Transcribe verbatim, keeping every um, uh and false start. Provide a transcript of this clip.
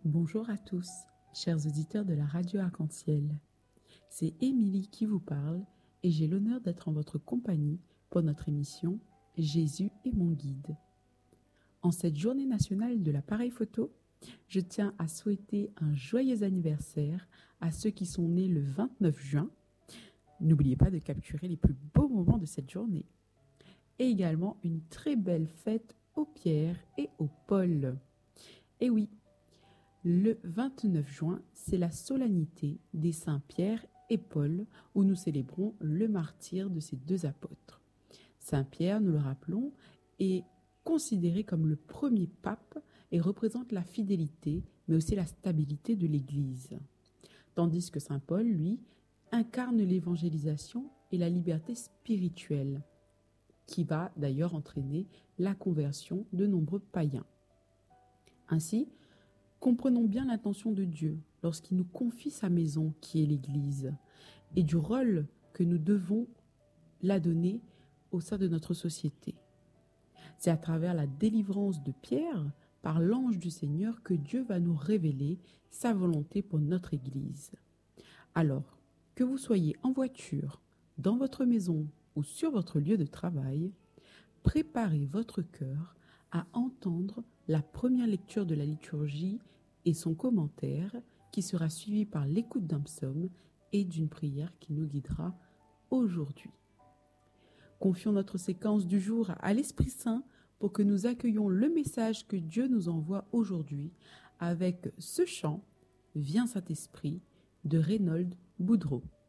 Bonjour à tous, chers auditeurs de la radio Arc-en-Ciel. C'est Émilie qui vous parle et j'ai l'honneur d'être en votre compagnie pour notre émission Jésus est mon guide. En cette journée nationale de l'appareil photo, je tiens à souhaiter un joyeux anniversaire à ceux qui sont nés le vingt-neuf juin. N'oubliez pas de capturer les plus beaux moments de cette journée. Et également une très belle fête aux Pierre et aux Paul. Et oui, le vingt-neuf juin, c'est la solennité des saints Pierre et Paul où nous célébrons le martyre de ces deux apôtres. Saint Pierre, nous le rappelons, est considéré comme le premier pape et représente la fidélité, mais aussi la stabilité de l'Église. Tandis que Saint Paul, lui, incarne l'évangélisation et la liberté spirituelle, qui va d'ailleurs entraîner la conversion de nombreux païens. Ainsi, comprenons bien l'intention de Dieu lorsqu'il nous confie sa maison qui est l'Église et du rôle que nous devons la donner au sein de notre société. C'est à travers la délivrance de Pierre par l'ange du Seigneur que Dieu va nous révéler sa volonté pour notre Église. Alors, que vous soyez en voiture, dans votre maison ou sur votre lieu de travail, préparez votre cœur à entendre la première lecture de la liturgie et son commentaire qui sera suivi par l'écoute d'un psaume et d'une prière qui nous guidera aujourd'hui. Confions notre séquence du jour à l'Esprit Saint pour que nous accueillions le message que Dieu nous envoie aujourd'hui avec ce chant « Viens Saint-Esprit » de Reynold Boudreau.